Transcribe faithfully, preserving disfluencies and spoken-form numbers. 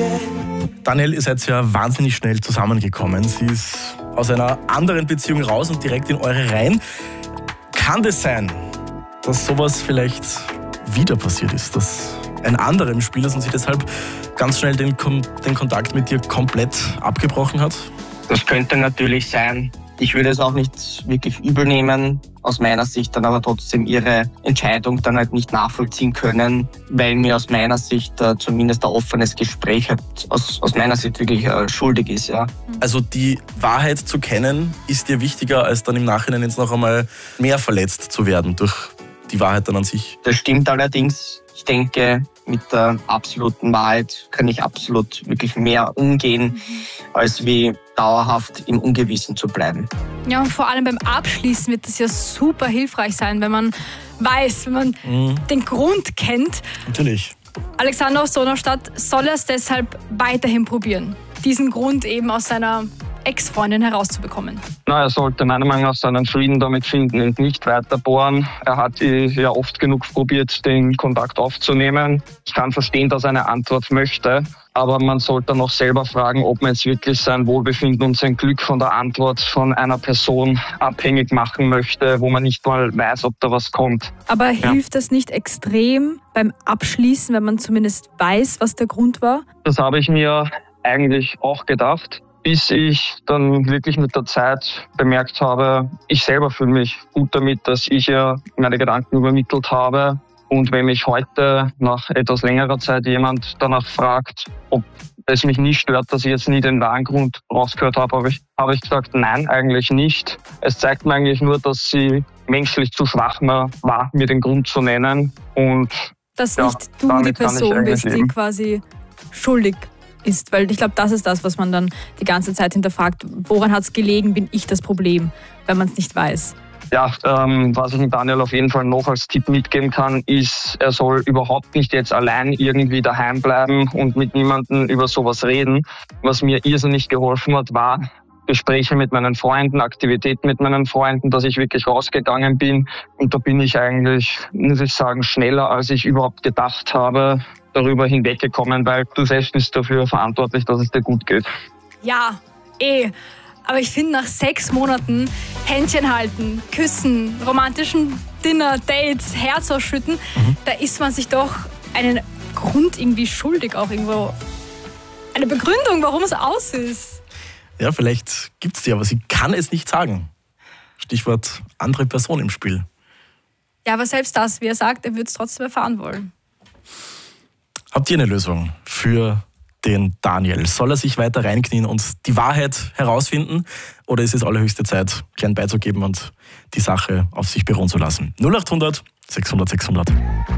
Daniel, ihr seid ja wahnsinnig schnell zusammengekommen. Sie ist aus einer anderen Beziehung raus und direkt in eure Reihen. Kann das sein, dass sowas vielleicht wieder passiert ist, dass ein anderer im Spiel ist und sie deshalb ganz schnell den, den Kontakt mit dir komplett abgebrochen hat? Das könnte natürlich sein. Ich würde es auch nicht wirklich übel nehmen, aus meiner Sicht dann aber trotzdem ihre Entscheidung dann halt nicht nachvollziehen können, weil mir aus meiner Sicht äh, zumindest ein offenes Gespräch halt aus, aus meiner Sicht wirklich äh, schuldig ist. Ja. Also die Wahrheit zu kennen, ist dir wichtiger, als dann im Nachhinein jetzt noch einmal mehr verletzt zu werden durch die Wahrheit dann an sich? Das stimmt allerdings. Ich denke, mit der absoluten Wahrheit kann ich absolut wirklich mehr umgehen, als wie dauerhaft im Ungewissen zu bleiben. Ja, und vor allem beim Abschließen wird das ja super hilfreich sein, wenn man weiß, wenn man mhm. den Grund kennt. Natürlich. Alexander aus Donaustadt soll es deshalb weiterhin probieren, diesen Grund eben aus seiner Ex-Freundin herauszubekommen. Na, er sollte meiner Meinung nach seinen Frieden damit finden und nicht weiter bohren. Er hat ja oft genug probiert, den Kontakt aufzunehmen. Ich kann verstehen, dass er eine Antwort möchte, aber man sollte noch selber fragen, ob man jetzt wirklich sein Wohlbefinden und sein Glück von der Antwort von einer Person abhängig machen möchte, wo man nicht mal weiß, ob da was kommt. Aber ja. Hilft das nicht extrem beim Abschließen, wenn man zumindest weiß, was der Grund war? Das habe ich mir eigentlich auch gedacht, bis ich dann wirklich mit der Zeit bemerkt habe, ich selber fühle mich gut damit, dass ich ja meine Gedanken übermittelt habe. Und wenn mich heute nach etwas längerer Zeit jemand danach fragt, ob es mich nicht stört, dass ich jetzt nie den wahren Grund rausgehört habe, habe ich, habe ich gesagt, nein, eigentlich nicht. Es zeigt mir eigentlich nur, dass sie menschlich zu schwach war, mir den Grund zu nennen. Und dass ja, nicht du die Person bist, die quasi schuldig ist, weil ich glaube, das ist das, was man dann die ganze Zeit hinterfragt. Woran hat es gelegen? Bin ich das Problem, wenn man es nicht weiß? Ja, ähm, was ich Daniel auf jeden Fall noch als Tipp mitgeben kann, ist, er soll überhaupt nicht jetzt allein irgendwie daheim bleiben und mit niemandem über sowas reden. Was mir irrsinnig geholfen hat, war Gespräche mit meinen Freunden, Aktivitäten mit meinen Freunden, dass ich wirklich rausgegangen bin. Und da bin ich eigentlich, muss ich sagen, schneller, als ich überhaupt gedacht habe, darüber hinweggekommen, weil du selbst bist dafür verantwortlich, dass es dir gut geht. Ja, eh. Aber ich finde, nach sechs Monaten Händchen halten, küssen, romantischen Dinner, Dates, Herz ausschütten, mhm. da ist man sich doch einen Grund irgendwie schuldig, auch irgendwo. Eine Begründung, warum es aus ist. Ja, vielleicht gibt es die, aber sie kann es nicht sagen. Stichwort andere Person im Spiel. Ja, aber selbst das, wie er sagt, er würde es trotzdem erfahren wollen. Habt ihr eine Lösung für den Daniel? Soll er sich weiter reinknien und die Wahrheit herausfinden? Oder ist es allerhöchste Zeit, klein beizugeben und die Sache auf sich beruhen zu lassen? null acht hundert sechshundert sechshundert.